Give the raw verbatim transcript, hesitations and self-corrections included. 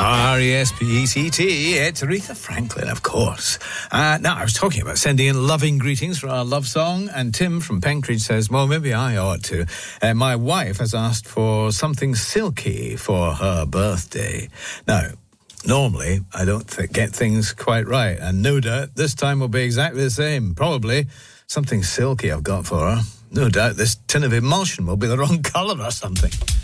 R E S P E C T, it's Aretha Franklin, of course. Uh, now, I was talking about sending in loving greetings for our love song, and Tim from Penkridge says, well, maybe I ought to. Uh, my wife has asked for something silky for her birthday. Now, normally, I don't th- get things quite right, and no doubt this time will be exactly the same. Probably something silky I've got for her. No doubt this tin of emulsion will be the wrong colour or something.